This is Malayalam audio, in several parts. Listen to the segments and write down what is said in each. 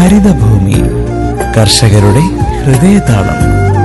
ഹരിതഭൂമി കർഷകരുടെ ഹൃദയതാളം.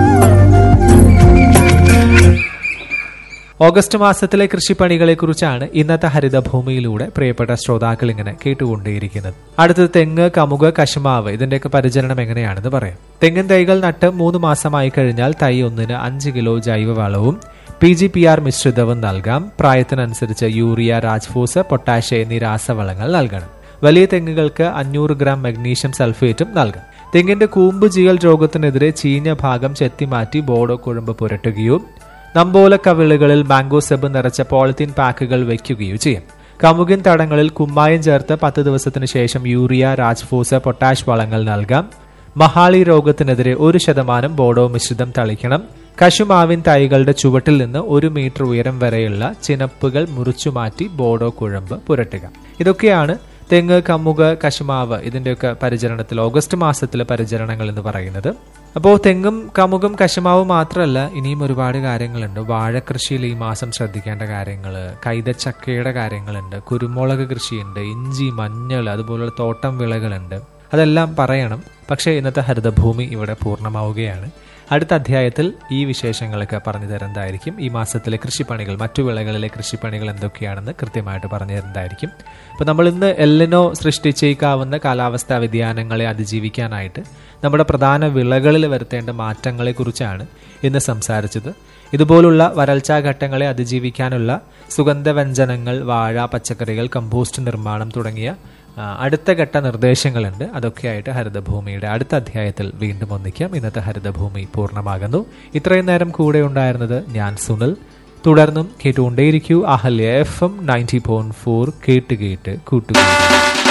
ഓഗസ്റ്റ് മാസത്തിലെ കൃഷിപ്പണികളെ കുറിച്ചാണ് ഇന്നത്തെ ഹരിതഭൂമിയിലൂടെ പ്രിയപ്പെട്ട ശ്രോതാക്കൾ ഇങ്ങനെ കേട്ടുകൊണ്ടേയിരിക്കുന്നത്. അടുത്തത് തെങ്ങ്, കമുക്, കശുമാവ് ഇതിന്റെയൊക്കെ പരിചരണം എങ്ങനെയാണെന്ന് പറയാം. തെങ്ങിൻ തൈകൾ നട്ട് 3 മാസമായി കഴിഞ്ഞാൽ തൈ ഒന്നിന് 5 കിലോ ജൈവവളവും PGPR മിശ്രിതവും നൽകാം. പ്രായത്തിനനുസരിച്ച് യൂറിയ, രാജ്ഫോസ്, പൊട്ടാഷ് എന്നീ രാസവളങ്ങൾ നൽകണം. വലിയ തെങ്ങുകൾക്ക് 500 ഗ്രാം മഗ്നീഷ്യം സൾഫേറ്റും നൽകാം. തെങ്ങിന്റെ കൂമ്പ് ചീയൽ രോഗത്തിനെതിരെ ചീഞ്ഞ ഭാഗം ചെത്തിമാറ്റി ബോഡോ കുഴമ്പ് പുരട്ടുകയോ നമ്പോല കവിളുകളിൽ മാംഗോ സെബ് നിറച്ച പോളിത്തീൻ പാക്കുകൾ വയ്ക്കുകയോ ചെയ്യും. കമുകിൻ തടങ്ങളിൽ കുമ്മായം ചേർത്ത് 10 ദിവസത്തിന് ശേഷം യൂറിയ, രാജ്ഫോസ്, പൊട്ടാഷ് വളങ്ങൾ നൽകാം. മഹാളി രോഗത്തിനെതിരെ 1% ബോഡോ മിശ്രിതം തളിക്കണം. കശുമാവിൻ തൈകളുടെ ചുവട്ടിൽ നിന്ന് 1 മീറ്റർ ഉയരം വരെയുള്ള ചിനപ്പുകൾ മുറിച്ചുമാറ്റി ബോഡോ കുഴമ്പ് പുരട്ടുക. ഇതൊക്കെയാണ് തെങ്ങ്, കമുക്, കശുമാവ് ഇതിന്റെയൊക്കെ പരിചരണത്തിൽ ഓഗസ്റ്റ് മാസത്തിലെ പരിചരണങ്ങൾ എന്ന് പറയുന്നത്. അപ്പോൾ തെങ്ങും കമുകും കശുമാവും മാത്രമല്ല, ഇനിയും ഒരുപാട് കാര്യങ്ങളുണ്ട്. വാഴക്കൃഷിയിൽ ഈ മാസം ശ്രദ്ധിക്കേണ്ട കാര്യങ്ങൾ, കൈതച്ചക്കയുടെ കാര്യങ്ങളുണ്ട്, കുരുമുളക് കൃഷിയുണ്ട്, ഇഞ്ചി, മഞ്ഞൾ, അതുപോലുള്ള തോട്ടം വിളകളുണ്ട്. അതെല്ലാം പറയണം. പക്ഷേ ഇന്നത്തെ ഹരിതഭൂമി ഇവിടെ പൂർണ്ണമാവുകയാണ്. അടുത്ത അധ്യായത്തിൽ ഈ വിശേഷങ്ങളൊക്കെ പറഞ്ഞു തരുന്നതായിരിക്കും. ഈ മാസത്തിലെ കൃഷിപ്പണികൾ, മറ്റു വിളകളിലെ കൃഷിപ്പണികൾ എന്തൊക്കെയാണെന്ന് കൃത്യമായിട്ട് പറഞ്ഞു തരുന്നതായിരിക്കും. അപ്പോൾ നമ്മൾ ഇന്ന് എല്ലിനോ സൃഷ്ടിച്ചേക്കാവുന്ന കാലാവസ്ഥാ വ്യതിയാനങ്ങളെ അതിജീവിക്കാനായിട്ട് നമ്മുടെ പ്രധാന വിളകളിൽ വരുത്തേണ്ട മാറ്റങ്ങളെക്കുറിച്ചാണ് ഇന്ന് സംസാരിച്ചത്. ഇതുപോലുള്ള വരൾച്ചാ ഘട്ടങ്ങളെ അതിജീവിക്കാനുള്ള സുഗന്ധവ്യഞ്ജനങ്ങൾ, വാഴ, പച്ചക്കറികൾ, കമ്പോസ്റ്റ് നിർമ്മാണം തുടങ്ങിയ അടുത്ത ഘട്ട നിർദ്ദേശങ്ങളുണ്ട്. അതൊക്കെയായിട്ട് ഹരിതഭൂമിയുടെ അടുത്ത അധ്യായത്തിൽ വീണ്ടും ഒന്നിക്കാം. ഇന്നത്തെ ഹരിതഭൂമി പൂർണ്ണമാകുന്നു. ഇത്രയും നേരം കൂടെ ഉണ്ടായിരുന്നത് ഞാൻ സുനിൽ. തുടർന്നും കേട്ടുകൊണ്ടേയിരിക്കൂ അഹല്യ FM 90.4 കേട്ട് കേട്ട് കൂട്ടുകൂടി.